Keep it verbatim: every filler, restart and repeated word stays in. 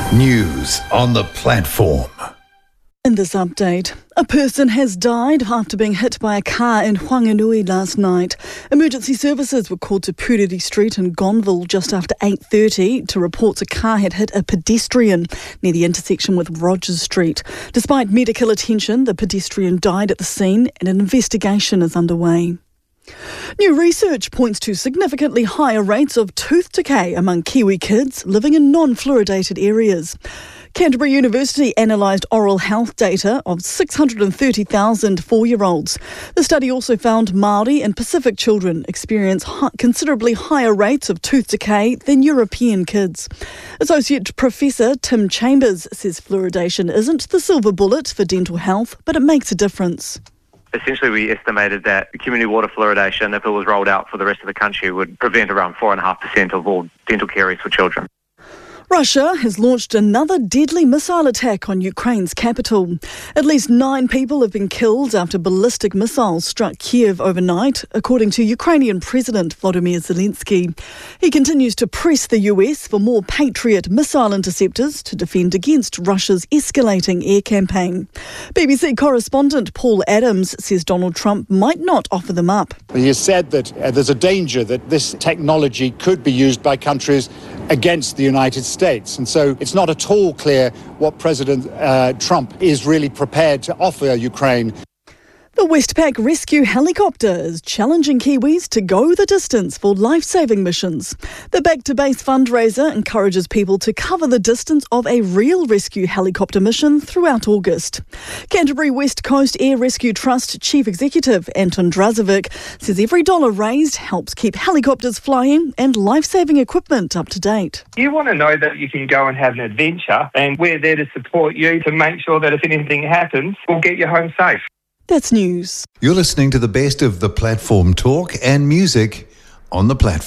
News on the platform. In this update, a person has died after being hit by a car in Whanganui last night. Emergency services were called to Puriri Street in Gonville just after eight thirty to report a car had hit a pedestrian near the intersection with Rogers Street. Despite medical attention, the pedestrian died at the scene and an investigation is underway. New research points to significantly higher rates of tooth decay among Kiwi kids living in non-fluoridated areas. Canterbury University analysed oral health data of six hundred thirty thousand four-year-olds. The study also found Māori and Pacific children experience hi- considerably higher rates of tooth decay than European kids. Associate Professor Tim Chambers says fluoridation isn't the silver bullet for dental health, but it makes a difference. Essentially, we estimated that community water fluoridation, if it was rolled out for the rest of the country, would prevent around four point five percent of all dental caries for children. Russia has launched another deadly missile attack on Ukraine's capital. At least nine people have been killed after ballistic missiles struck Kiev overnight, according to Ukrainian President Volodymyr Zelensky. He continues to press the U S for more Patriot missile interceptors to defend against Russia's escalating air campaign. B B C correspondent Paul Adams says Donald Trump might not offer them up. He has said that uh, there's a danger that this technology could be used by countries against the United States. And so it's not at all clear what President uh, Trump is really prepared to offer Ukraine. The Westpac rescue helicopter is challenging Kiwis to go the distance for life-saving missions. The Back to Base fundraiser encourages people to cover the distance of a real rescue helicopter mission throughout August. Canterbury West Coast Air Rescue Trust Chief Executive Anton Drazovic says every dollar raised helps keep helicopters flying and life-saving equipment up to date. You want to know that you can go and have an adventure, and we're there to support you to make sure that if anything happens, we'll get you home safe. That's news. You're listening to the best of the platform talk and music on the platform.